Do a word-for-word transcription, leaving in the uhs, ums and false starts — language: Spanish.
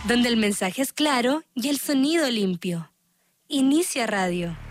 donde el mensaje es claro y el sonido limpio. Inicia Radio.